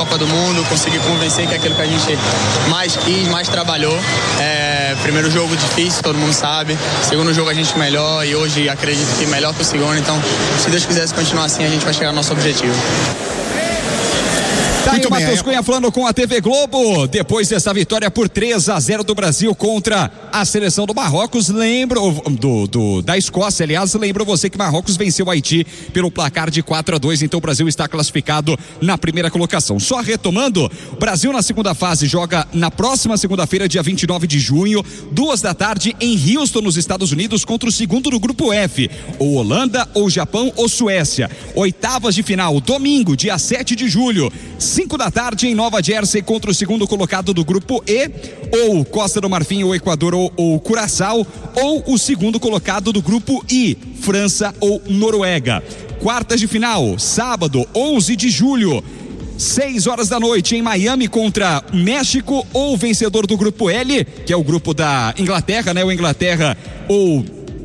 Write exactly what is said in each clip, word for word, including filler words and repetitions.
Copa do Mundo, conseguir convencer que é aquilo que a gente mais quis, mais trabalhou. É, primeiro jogo difícil, todo mundo sabe. Segundo jogo a gente melhor e hoje acredito que melhor que o segundo. Então, se Deus quisesse continuar assim, a gente vai chegar ao nosso objetivo. Tá aí o Matheus Cunha falando com a T V Globo. Depois dessa vitória por três a zero do Brasil contra a seleção do Marrocos, lembro do, do, da Escócia, aliás, lembro você que Marrocos venceu o Haiti pelo placar de quatro a dois, então o Brasil está classificado na primeira colocação. Só retomando, o Brasil na segunda fase joga na próxima segunda-feira, dia vinte e nove de junho, duas da tarde, em Houston, nos Estados Unidos, contra o segundo do grupo F, ou Holanda, ou Japão, ou Suécia. Oitavas de final, domingo, dia sete de julho, cinco da tarde, em Nova Jersey, contra o segundo colocado do grupo E, ou Costa do Marfim, ou Equador, ou, ou Curaçao, ou o segundo colocado do grupo I, França ou Noruega. Quartas de final, sábado, onze de julho, seis horas da noite, em Miami, contra México, ou vencedor do grupo L, que é o grupo da Inglaterra, né? O Inglaterra ou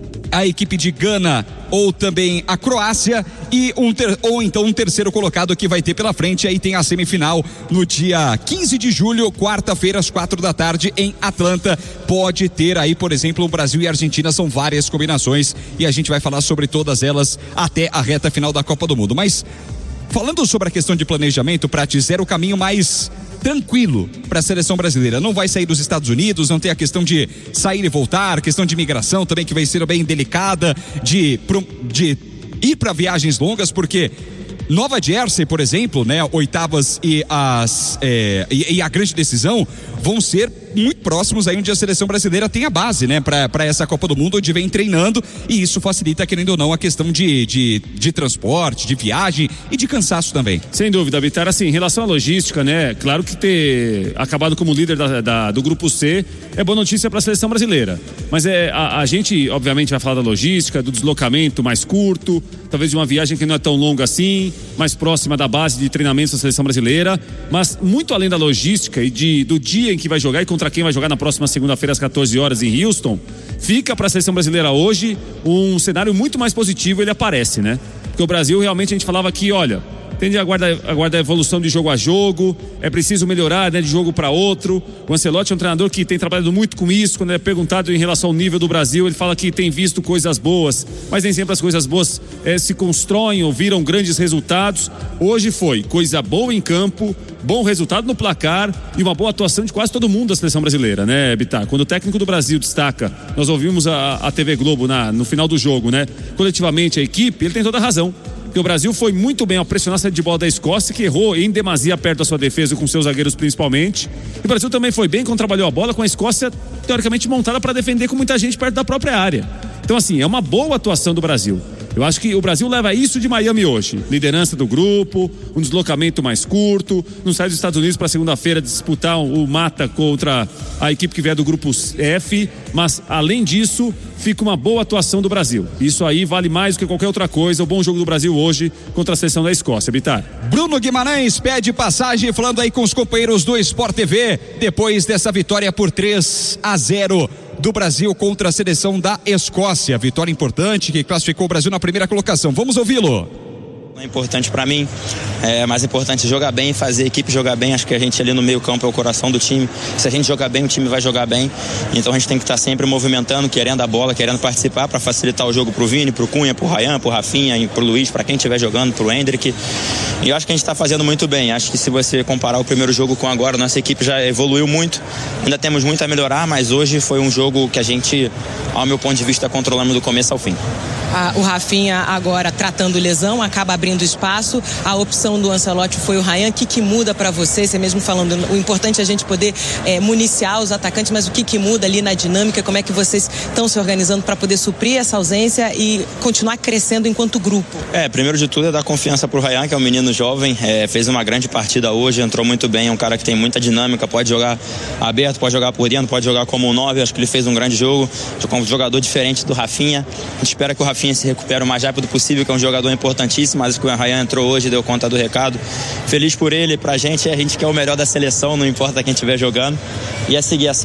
a equipe de Gana, ou também a Croácia, e um ter, ou então um terceiro colocado que vai ter pela frente. Aí tem a semifinal no dia quinze de julho, quarta-feira, às quatro da tarde, em Atlanta. Pode ter aí, por exemplo, o Brasil e a Argentina, são várias combinações e a gente vai falar sobre todas elas até a reta final da Copa do Mundo. Mas falando sobre a questão de planejamento, Prates, era o caminho mais tranquilo para a seleção brasileira. Não vai sair dos Estados Unidos, não tem a questão de sair e voltar, questão de imigração também, que vai ser bem delicada, de, de ir para viagens longas, porque Nova Jersey, por exemplo, né, oitavas e, as, é, e, e a grande decisão vão ser muito próximos aí onde a seleção brasileira tem a base, né, para essa Copa do Mundo, onde vem treinando, e isso facilita, querendo ou não, a questão de, de, de transporte, de viagem e de cansaço também. Sem dúvida, Bitar. Assim, em relação à logística, né, claro que ter acabado como líder da, da, do grupo C é boa notícia para a seleção brasileira, mas é, a, a gente obviamente vai falar da logística, do deslocamento mais curto, talvez de uma viagem que não é tão longa assim, mais próxima da base de treinamento da seleção brasileira, mas muito além da logística e de, do dia em que vai jogar e contra quem vai jogar na próxima segunda-feira às quatorze horas em Houston, fica para a seleção brasileira hoje um cenário muito mais positivo. Ele aparece, né? Porque o Brasil, realmente, a gente falava que, olha, tende a aguardar, aguardar a evolução de jogo a jogo, é preciso melhorar, né, de jogo para outro. O Ancelotti é um treinador que tem trabalhado muito com isso. Quando é perguntado em relação ao nível do Brasil, ele fala que tem visto coisas boas, mas nem sempre as coisas boas é, se constroem ou viram grandes resultados. Hoje foi coisa boa em campo, bom resultado no placar e uma boa atuação de quase todo mundo da seleção brasileira, né, Bitar? Quando o técnico do Brasil destaca, nós ouvimos a, a T V Globo na, no final do jogo, né, coletivamente a equipe, ele tem toda a razão. Porque o Brasil foi muito bem ao pressionar a saída de bola da Escócia, que errou em demasia perto da sua defesa, com seus zagueiros principalmente. E o Brasil também foi bem quando trabalhou a bola, com a Escócia teoricamente montada para defender com muita gente perto da própria área. Então, assim, é uma boa atuação do Brasil. Eu acho que o Brasil leva isso de Miami hoje: liderança do grupo, um deslocamento mais curto, não sai dos Estados Unidos para segunda-feira disputar o mata contra a equipe que vier do grupo F, mas além disso fica uma boa atuação do Brasil. Isso aí vale mais do que qualquer outra coisa, o bom jogo do Brasil hoje contra a seleção da Escócia, Bitar. Bruno Guimarães pede passagem, falando aí com os companheiros do Sport T V, depois dessa vitória por três a zero do Brasil contra a seleção da Escócia. Vitória importante que classificou o Brasil na primeira colocação. Vamos ouvi-lo. Não é importante para mim, é mais importante jogar bem, fazer a equipe jogar bem. Acho que a gente ali no meio campo é o coração do time. Se a gente jogar bem, o time vai jogar bem. Então a gente tem que estar sempre movimentando, querendo a bola, querendo participar para facilitar o jogo pro Vini, pro Cunha, pro Ryan, pro Rafinha, pro Luiz, para quem estiver jogando, pro Hendrick. E eu acho que a gente está fazendo muito bem. Acho que se você comparar o primeiro jogo com agora, nossa equipe já evoluiu muito. Ainda temos muito a melhorar, mas hoje foi um jogo que a gente, ao meu ponto de vista, controlamos do começo ao fim. Ah, o Rafinha agora tratando lesão, acaba abrindo espaço. A opção do Ancelotti foi o Ryan. O que, que muda para você? Você mesmo falando, o importante é a gente poder é, municiar os atacantes, mas o que, que muda ali na dinâmica? Como é que vocês estão se organizando para poder suprir essa ausência e continuar crescendo enquanto grupo? É, primeiro de tudo é dar confiança pro Ryan, que é um menino jovem, é, fez uma grande partida hoje, entrou muito bem, é um cara que tem muita dinâmica, pode jogar aberto, pode jogar por dentro, pode jogar como um nove. Acho que ele fez um grande jogo, um jogador diferente do Rafinha. A gente espera que o Rafinha se recupere o mais rápido possível, que é um jogador importantíssimo, mas que o Ryan entrou hoje, deu conta do recado. Feliz por ele, pra gente, a gente quer o melhor da seleção, não importa quem estiver jogando, e é seguir assim.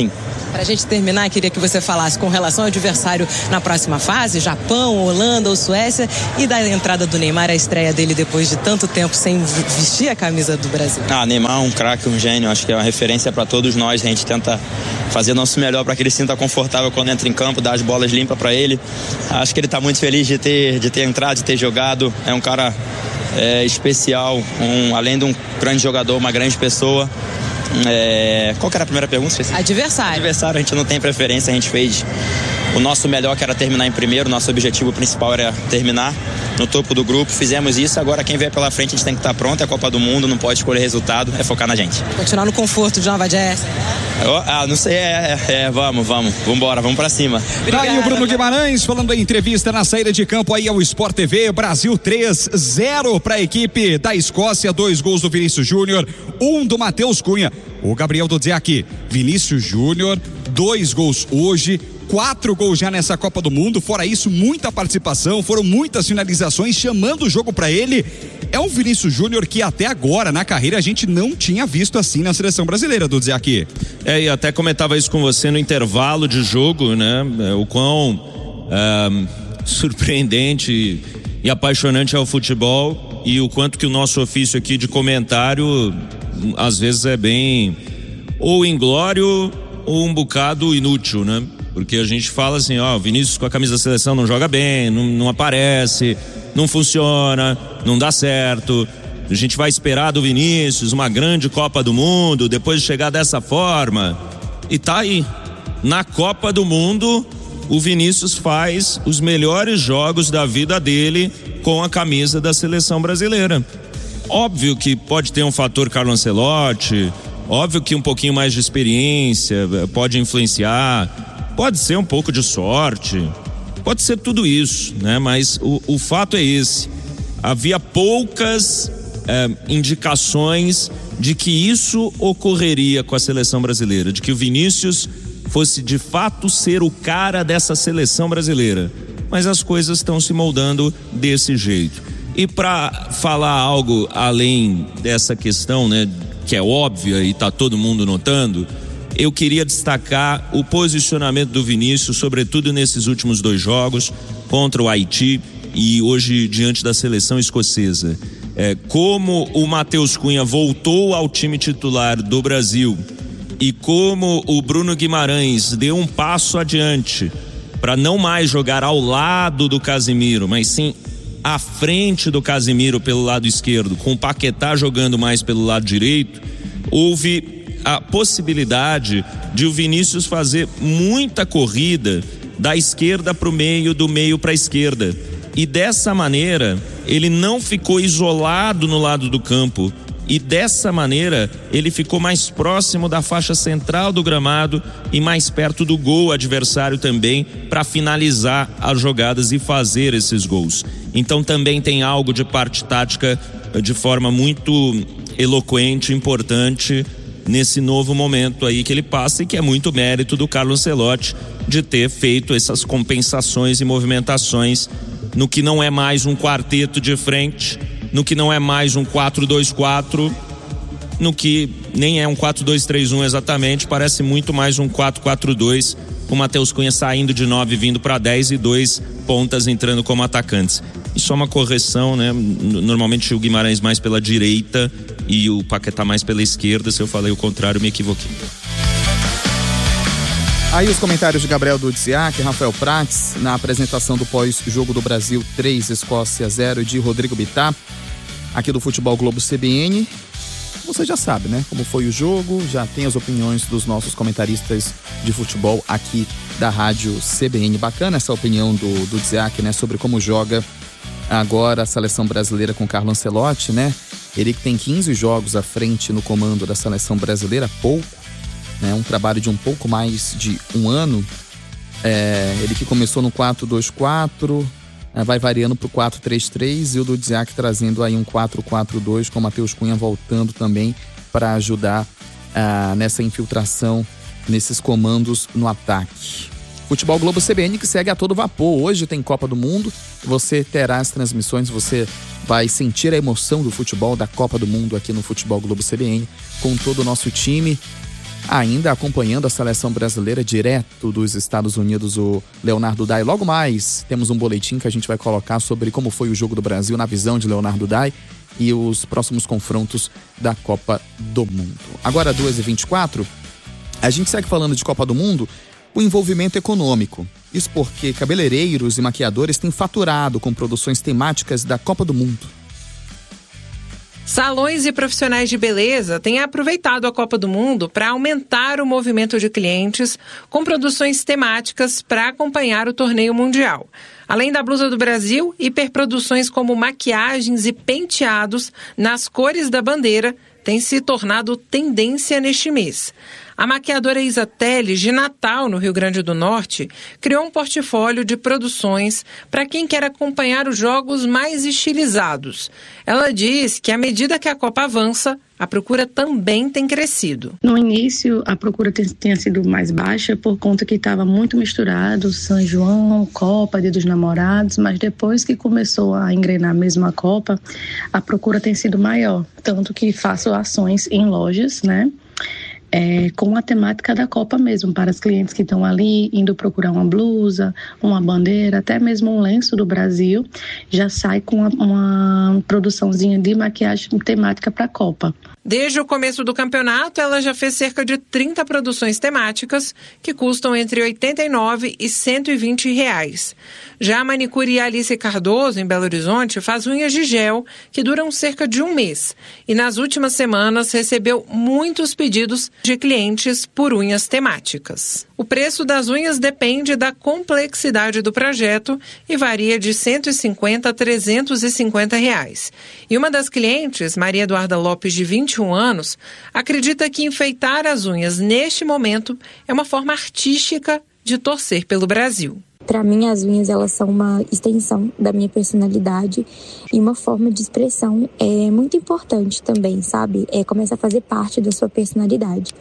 Para a gente terminar, queria que você falasse com relação ao adversário na próxima fase, Japão, Holanda ou Suécia, e da entrada do Neymar, a estreia dele depois de tanto tempo sem vestir a camisa do Brasil. Ah, Neymar é um craque, um gênio, acho que é uma referência para todos nós. A gente tenta fazer o nosso melhor para que ele se sinta confortável quando entra em campo, dar as bolas limpas para ele. Acho que ele está muito feliz de ter, de ter entrado, de ter jogado. É um cara é, especial, um, além de um grande jogador, uma grande pessoa. É... Qual que era a primeira pergunta? Adversário. Adversário, a gente não tem preferência, a gente fez o nosso melhor, que era terminar em primeiro. Nosso objetivo principal era terminar no topo do grupo, fizemos isso. Agora quem vier pela frente a gente tem que estar pronto, é a Copa do Mundo, não pode escolher resultado, é focar na gente. Continuar no conforto de Nova Jersey. Ah, não sei, é, é, é vamos, vamos, vamos embora, vamos pra cima. Tá aí o Bruno Guimarães falando em entrevista na saída de campo aí ao Sport T V. Brasil três a zero para a equipe da Escócia, dois gols do Vinícius Júnior, um do Matheus Cunha. O Gabriel Dudziak, Vinícius Júnior, dois gols hoje, quatro gols já nessa Copa do Mundo. Fora isso, muita participação, foram muitas finalizações, chamando o jogo para ele. É um Vinícius Júnior que até agora na carreira a gente não tinha visto assim na seleção brasileira, Dudziak. É, e até comentava isso com você no intervalo de jogo, né? O quão é, surpreendente e apaixonante é o futebol, e o quanto que o nosso ofício aqui de comentário às vezes é bem ou inglório ou um bocado inútil, né? Porque a gente fala assim, ó, o Vinícius com a camisa da seleção não joga bem, não, não aparece, não funciona, não dá certo. A gente vai esperar do Vinícius uma grande Copa do Mundo, depois de chegar dessa forma. E tá aí, na Copa do Mundo, o Vinícius faz os melhores jogos da vida dele com a camisa da seleção brasileira. Óbvio que pode ter um fator Carlo Ancelotti, óbvio que um pouquinho mais de experiência pode influenciar, pode ser um pouco de sorte, pode ser tudo isso, né? Mas o, o fato é esse: havia poucas é, indicações de que isso ocorreria com a seleção brasileira, de que o Vinícius fosse de fato ser o cara dessa seleção brasileira. Mas as coisas estão se moldando desse jeito. E para falar algo além dessa questão, né, que é óbvia e está todo mundo notando, eu queria destacar o posicionamento do Vinícius, sobretudo nesses últimos dois jogos, contra o Haiti e hoje diante da seleção escocesa. É, como o Matheus Cunha voltou ao time titular do Brasil e como o Bruno Guimarães deu um passo adiante para não mais jogar ao lado do Casemiro, mas sim à frente do Casemiro pelo lado esquerdo, com o Paquetá jogando mais pelo lado direito, houve a possibilidade de o Vinícius fazer muita corrida da esquerda para o meio, do meio para a esquerda, e dessa maneira ele não ficou isolado no lado do campo, e dessa maneira ele ficou mais próximo da faixa central do gramado e mais perto do gol adversário também, para finalizar as jogadas e fazer esses gols. Então também tem algo de parte tática de forma muito eloquente, importante nesse novo momento aí que ele passa, e que é muito mérito do Carlo Ancelotti de ter feito essas compensações e movimentações no que não é mais um quarteto de frente, no que não é mais um quatro dois quatro, no que nem é um quatro dois três um exatamente, parece muito mais um quatro quatro dois, com o Matheus Cunha saindo de nove vindo para dez e dois pontas entrando como atacantes. E só uma correção, né? Normalmente o Guimarães mais pela direita e o Paquetá mais pela esquerda. Se eu falei o contrário, me equivoquei. Aí os comentários de Gabriel Dudziak, Rafael Prats, na apresentação do pós-jogo do Brasil três, Escócia zero, de Rodrigo Bittar, aqui do Futebol Globo C B N. Você já sabe, né? Como foi o jogo, já tem as opiniões dos nossos comentaristas de futebol aqui da Rádio C B N. Bacana essa opinião do Dudziak, né? Sobre como joga agora a seleção brasileira com Carlo Ancelotti, né? Ele que tem quinze jogos à frente no comando da seleção brasileira, pouco. Né, um trabalho de um pouco mais de um ano. É, ele que começou no quatro dois quatro, é, vai variando para o quatro três três, e o Dudziak trazendo aí um quatro quatro dois, com o Matheus Cunha voltando também para ajudar ah, nessa infiltração, nesses comandos no ataque. Futebol Globo C B N que segue a todo vapor. Hoje tem Copa do Mundo, você terá as transmissões, você vai sentir a emoção do futebol, da Copa do Mundo aqui no Futebol Globo C B N, com todo o nosso time. Ainda acompanhando a seleção brasileira direto dos Estados Unidos, o Leonardo Dai. Logo mais temos um boletim que a gente vai colocar sobre como foi o jogo do Brasil na visão de Leonardo Dai e os próximos confrontos da Copa do Mundo. Agora, duas e vinte e quatro, a gente segue falando de Copa do Mundo, o envolvimento econômico. Isso porque cabeleireiros e maquiadores têm faturado com produções temáticas da Copa do Mundo. Salões e profissionais de beleza têm aproveitado a Copa do Mundo para aumentar o movimento de clientes com produções temáticas para acompanhar o torneio mundial. Além da blusa do Brasil, hiperproduções como maquiagens e penteados nas cores da bandeira têm se tornado tendência neste mês. A maquiadora Isa Teles, de Natal, no Rio Grande do Norte, criou um portfólio de produções para quem quer acompanhar os jogos mais estilizados. Ela diz que, à medida que a Copa avança, a procura também tem crescido. No início, a procura tinha sido mais baixa por conta que estava muito misturado, São João, Copa, Dia dos Namorados, mas depois que começou a engrenar mesmo a Copa, a procura tem sido maior. Tanto que faço ações em lojas, né? É, com a temática da Copa mesmo, para os clientes que estão ali indo procurar uma blusa, uma bandeira, até mesmo um lenço do Brasil, já sai com uma, uma produçãozinha de maquiagem temática para a Copa. Desde o começo do campeonato, ela já fez cerca de trinta produções temáticas que custam entre oitenta e nove e cento e vinte reais. Já a manicure Alice Cardoso, em Belo Horizonte, faz unhas de gel que duram cerca de um mês. E nas últimas semanas recebeu muitos pedidos de clientes por unhas temáticas. O preço das unhas depende da complexidade do projeto e varia de cento e cinquenta a trezentos e cinquenta reais. E uma das clientes, Maria Eduarda Lopes, de vinte e um anos, acredita que enfeitar as unhas neste momento é uma forma artística de torcer pelo Brasil. Para mim, as unhas elas são uma extensão da minha personalidade e uma forma de expressão é muito importante também, sabe? É começar a fazer parte da sua personalidade.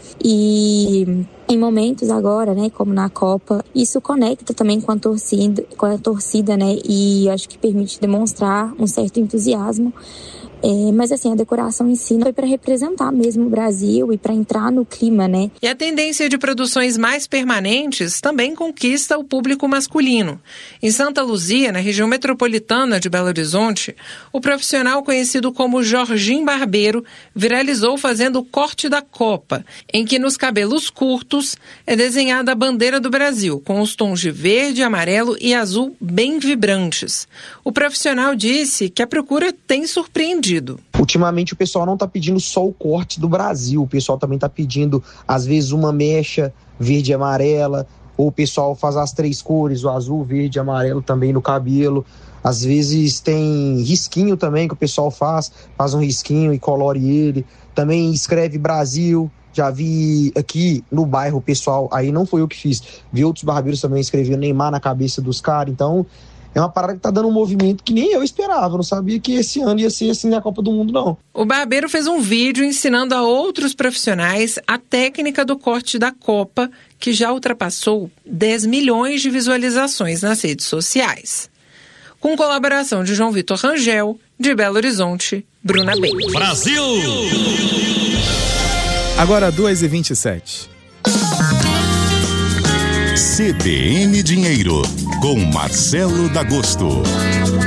E em momentos agora, né, como na Copa, isso conecta também com a torcida, com a torcida, né? E acho que permite demonstrar um certo entusiasmo. É, mas assim, a decoração em si foi para representar mesmo o Brasil e para entrar no clima, né? E a tendência de produções mais permanentes também conquista o público masculino. Em Santa Luzia, na região metropolitana de Belo Horizonte, o profissional conhecido como Jorginho Barbeiro viralizou fazendo o corte da Copa, em que nos cabelos curtos é desenhada a bandeira do Brasil, com os tons de verde, amarelo e azul bem vibrantes. O profissional disse que a procura tem surpreendido. Ultimamente o pessoal não está pedindo só o corte do Brasil, o pessoal também está pedindo às vezes uma mecha verde e amarela, ou o pessoal faz as três cores, o azul, verde e amarelo também no cabelo. Às vezes tem risquinho também que o pessoal faz, faz um risquinho e colore ele. Também escreve Brasil. Já vi aqui no bairro o pessoal, aí não foi eu que fiz, vi outros barbeiros também escrevendo Neymar na cabeça dos caras, então é uma parada que tá dando um movimento que nem eu esperava. Eu não sabia que esse ano ia ser assim na Copa do Mundo, não. O barbeiro fez um vídeo ensinando a outros profissionais a técnica do corte da Copa, que já ultrapassou dez milhões de visualizações nas redes sociais. Com colaboração de João Vitor Rangel, de Belo Horizonte, Bruna Bem. Brasil! Agora duas e vinte e sete. C B N Dinheiro, com Marcelo D'Agosto.